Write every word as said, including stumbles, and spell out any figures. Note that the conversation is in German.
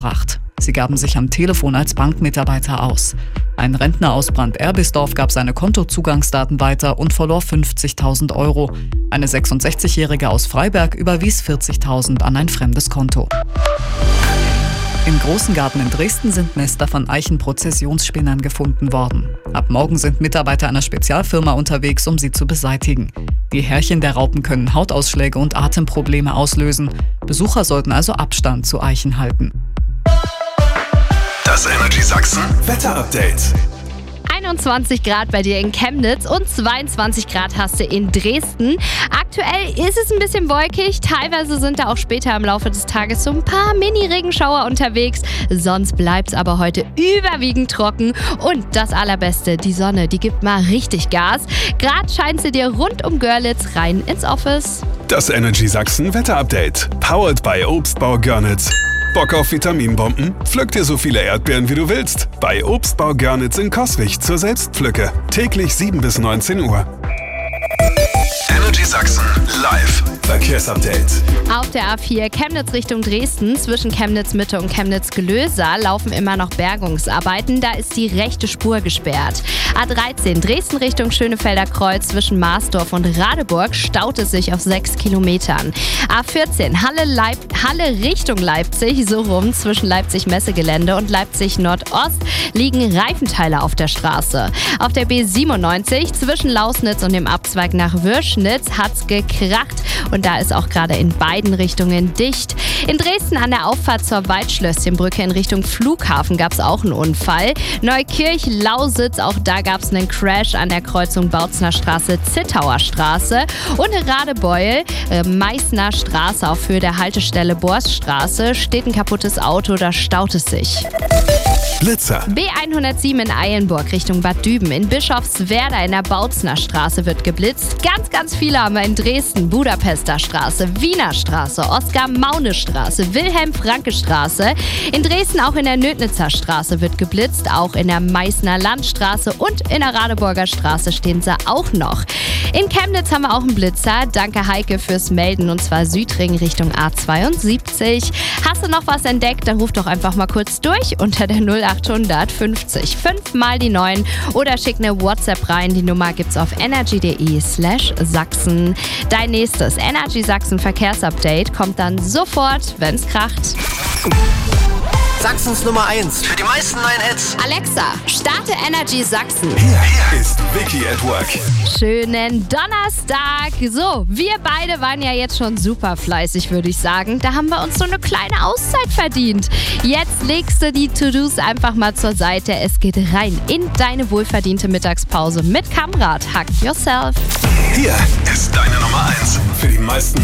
gebracht. Sie gaben sich am Telefon als Bankmitarbeiter aus. Ein Rentner aus Brand-Erbisdorf gab seine Kontozugangsdaten weiter und verlor fünfzigtausend Euro. Eine sechsundsechzigjährige aus Freiberg überwies vierzigtausend an ein fremdes Konto. Im Großen Garten in Dresden sind Nester von Eichenprozessionsspinnern gefunden worden. Ab morgen sind Mitarbeiter einer Spezialfirma unterwegs, um sie zu beseitigen. Die Härchen der Raupen können Hautausschläge und Atemprobleme auslösen. Besucher sollten also Abstand zu Eichen halten. Das Energy Sachsen Wetterupdate. einundzwanzig Grad bei dir in Chemnitz und zweiundzwanzig Grad hast du in Dresden. Aktuell ist es ein bisschen wolkig, teilweise sind da auch später im Laufe des Tages so ein paar Mini-Regenschauer unterwegs. Sonst bleibt es aber heute überwiegend trocken und das Allerbeste, die Sonne, die gibt mal richtig Gas. Gerade scheint sie dir rund um Görlitz rein ins Office. Das Energy Sachsen Wetterupdate. Powered by Obstbau Görlitz. Bock auf Vitaminbomben? Pflück dir so viele Erdbeeren, wie du willst. Bei Obstbau Görlitz in Coswig zur Selbstpflücke. Täglich sieben bis neunzehn Uhr. Energy Sachsen live. Verkehrsupdate. Auf der A vier Chemnitz Richtung Dresden zwischen Chemnitz Mitte und Chemnitz Gelösa laufen immer noch Bergungsarbeiten. Da ist die rechte Spur gesperrt. A dreizehn Dresden Richtung Schönefelder Kreuz zwischen Marsdorf und Radeburg staut es sich auf sechs Kilometern. A vierzehn Halle, Leip Halle Richtung Leipzig, so rum zwischen Leipzig Messegelände und Leipzig Nordost liegen Reifenteile auf der Straße. Auf der B siebenundneunzig zwischen Lausnitz und dem Abzweig nach Würschnitz hat's gekracht und da ist auch gerade in beiden Richtungen dicht. In Dresden an der Auffahrt zur Waldschlösschenbrücke in Richtung Flughafen gab es auch einen Unfall. Neukirch-Lausitz, auch da gab es einen Crash an der Kreuzung Bautzner Straße, Zittauer Straße. Und in Radebeul, äh, Meißner Straße auf Höhe der Haltestelle Borststraße, steht ein kaputtes Auto, da staut es sich. Blitzer. B hundertsieben in Eilenburg Richtung Bad Düben. In Bischofswerda in der Bautzner Straße wird geblitzt. Ganz, ganz viele haben wir in Dresden. Budapester Straße, Wiener Straße, Oskar-Maune-Straße, Wilhelm-Franke-Straße. In Dresden auch in der Nödnitzer Straße wird geblitzt. Auch in der Meißner Landstraße und in der Radeburger Straße stehen sie auch noch. In Chemnitz haben wir auch einen Blitzer. Danke Heike fürs Melden und zwar Südring Richtung A zweiundsiebzig. Hast du noch was entdeckt, dann ruf doch einfach mal kurz durch unter der null achthundert fünfzig fünf mal die neun oder schick eine WhatsApp rein. Die Nummer gibt's auf energy.de slash Sachsen. Dein nächstes Energy Sachsen Verkehrsupdate kommt dann sofort, wenn's kracht. Sachsens Nummer eins für die meisten neuen Hits. Alexa, starte Energy Sachsen. Hier, hier ist Vicky at Work. Schönen Donnerstag. So, wir beide waren ja jetzt schon super fleißig, würde ich sagen. Da haben wir uns so eine kleine Auszeit verdient. Jetzt legst du die To-Dos einfach mal zur Seite. Es geht rein in deine wohlverdiente Mittagspause mit Kamrat. Hack yourself. Hier ist deine Nummer eins für die meisten